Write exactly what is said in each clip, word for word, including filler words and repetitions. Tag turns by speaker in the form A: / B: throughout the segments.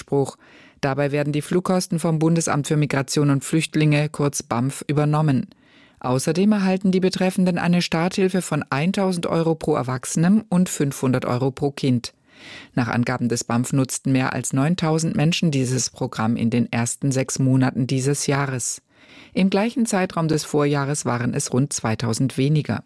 A: Anspruch. Dabei werden die Flugkosten vom Bundesamt für Migration und Flüchtlinge, kurz B A M F, übernommen. Außerdem erhalten die Betreffenden eine Starthilfe von tausend Euro pro Erwachsenem und fünfhundert Euro pro Kind. Nach Angaben des B A M F nutzten mehr als neuntausend Menschen dieses Programm in den ersten sechs Monaten dieses Jahres. Im gleichen Zeitraum des Vorjahres waren es rund zweitausend weniger.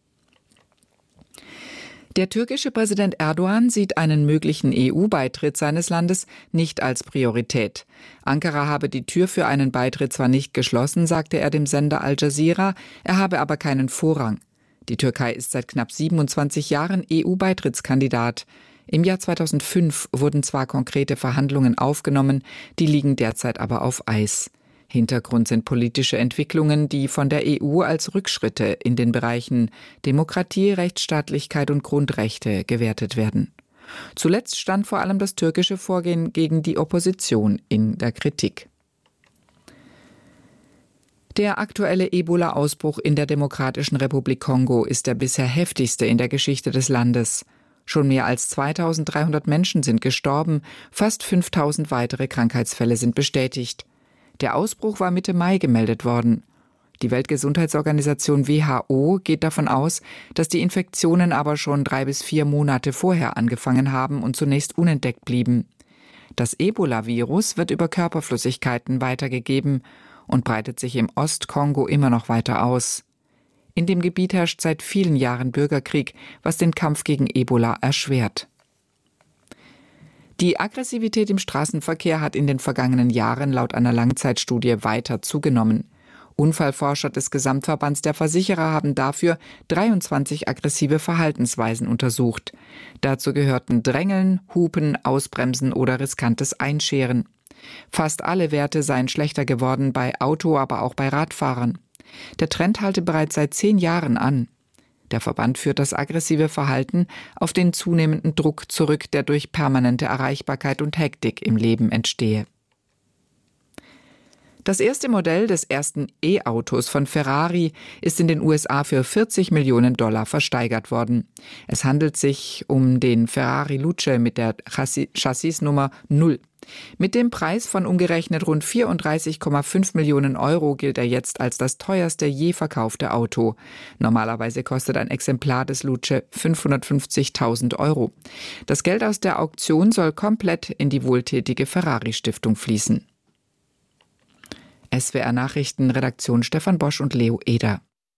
A: Der türkische Präsident Erdogan sieht einen möglichen E U-Beitritt seines Landes nicht als Priorität. Ankara habe die Tür für einen Beitritt zwar nicht geschlossen, sagte er dem Sender Al Jazeera, er habe aber keinen Vorrang. Die Türkei ist seit knapp siebenundzwanzig Jahren E U-Beitrittskandidat. Im Jahr zweitausendfünf wurden zwar konkrete Verhandlungen aufgenommen, die liegen derzeit aber auf Eis. Hintergrund sind politische Entwicklungen, die von der E U als Rückschritte in den Bereichen Demokratie, Rechtsstaatlichkeit und Grundrechte gewertet werden. Zuletzt stand vor allem das türkische Vorgehen gegen die Opposition in der Kritik. Der aktuelle Ebola-Ausbruch in der Demokratischen Republik Kongo ist der bisher heftigste in der Geschichte des Landes. Schon mehr als zweitausenddreihundert Menschen sind gestorben, fast fünftausend weitere Krankheitsfälle sind bestätigt. Der Ausbruch war Mitte Mai gemeldet worden. Die Weltgesundheitsorganisation W H O geht davon aus, dass die Infektionen aber schon drei bis vier Monate vorher angefangen haben und zunächst unentdeckt blieben. Das Ebola-Virus wird über Körperflüssigkeiten weitergegeben und breitet sich im Ostkongo immer noch weiter aus. In dem Gebiet herrscht seit vielen Jahren Bürgerkrieg, was den Kampf gegen Ebola erschwert. Die Aggressivität im Straßenverkehr hat in den vergangenen Jahren laut einer Langzeitstudie weiter zugenommen. Unfallforscher des Gesamtverbands der Versicherer haben dafür dreiundzwanzig aggressive Verhaltensweisen untersucht. Dazu gehörten Drängeln, Hupen, Ausbremsen oder riskantes Einscheren. Fast alle Werte seien schlechter geworden bei Auto, aber auch bei Radfahrern. Der Trend halte bereits seit zehn Jahren an. Der Verband führt das aggressive Verhalten auf den zunehmenden Druck zurück, der durch permanente Erreichbarkeit und Hektik im Leben entstehe. Das erste Modell des ersten E-Autos von Ferrari ist in den U S A für vierzig Millionen Dollar versteigert worden. Es handelt sich um den Ferrari Luce mit der Chassisnummer null. Mit dem Preis von umgerechnet rund vierunddreißig Komma fünf Millionen Euro gilt er jetzt als das teuerste je verkaufte Auto. Normalerweise kostet ein Exemplar des Luce fünfhundertfünfzigtausend Euro. Das Geld aus der Auktion soll komplett in die wohltätige Ferrari-Stiftung fließen. S W R Nachrichten, Redaktion Stefan Bosch und Leo Eder.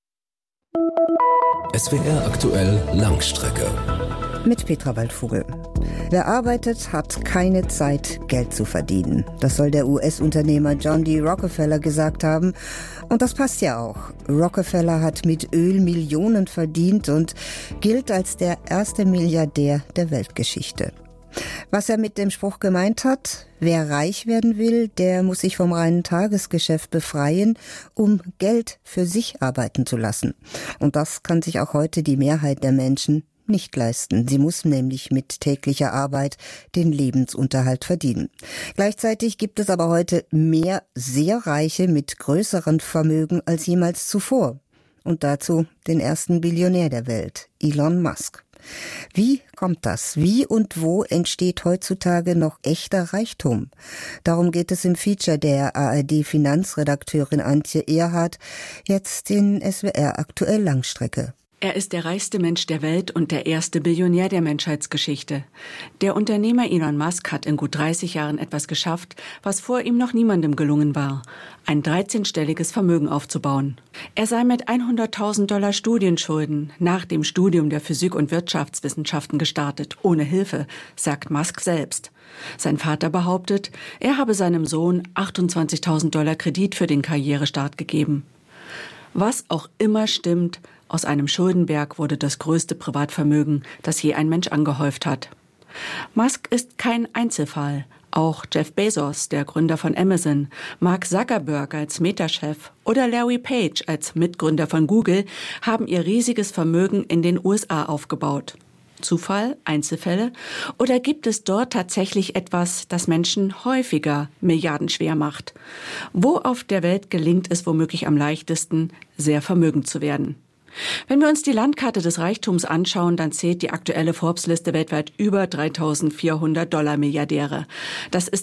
B: S W R aktuell Langstrecke.
C: Mit Petra Waldvogel. Wer arbeitet, hat keine Zeit, Geld zu verdienen. Das soll der U S-Unternehmer John D. Rockefeller gesagt haben. Und das passt ja auch. Rockefeller hat mit Öl Millionen verdient und gilt als der erste Milliardär der Weltgeschichte. Was er mit dem Spruch gemeint hat: Wer reich werden will, der muss sich vom reinen Tagesgeschäft befreien, um Geld für sich arbeiten zu lassen. Und das kann sich auch heute die Mehrheit der Menschen nicht leisten. Sie muss nämlich mit täglicher Arbeit den Lebensunterhalt verdienen. Gleichzeitig gibt es aber heute mehr sehr Reiche mit größeren Vermögen als jemals zuvor. Und dazu den ersten Billionär der Welt, Elon Musk. Wie kommt das? Wie und wo entsteht heutzutage noch echter Reichtum? Darum geht es im Feature der A R D-Finanzredakteurin Antje Erhardt, jetzt in S W R aktuell Langstrecke.
D: Er ist der reichste Mensch der Welt und der erste Billionär der Menschheitsgeschichte. Der Unternehmer Elon Musk hat in gut dreißig Jahren etwas geschafft, was vor ihm noch niemandem gelungen war: ein dreizehnstelliges Vermögen aufzubauen. Er sei mit hunderttausend Dollar Studienschulden nach dem Studium der Physik- und Wirtschaftswissenschaften gestartet, ohne Hilfe, sagt Musk selbst. Sein Vater behauptet, er habe seinem Sohn achtundzwanzigtausend Dollar Kredit für den Karrierestart gegeben. Was auch immer stimmt, aus einem Schuldenberg wurde das größte Privatvermögen, das je ein Mensch angehäuft hat. Musk ist kein Einzelfall. Auch Jeff Bezos, der Gründer von Amazon, Mark Zuckerberg als Meta-Chef oder Larry Page als Mitgründer von Google haben ihr riesiges Vermögen in den U S A aufgebaut. Zufall, Einzelfälle? Oder gibt es dort tatsächlich etwas, das Menschen häufiger milliardenschwer macht? Wo auf der Welt gelingt es womöglich am leichtesten, sehr vermögend zu werden? Wenn wir uns die Landkarte des Reichtums anschauen, dann zählt die aktuelle Forbes-Liste weltweit über dreitausendvierhundert Dollar-Milliardäre. Das ist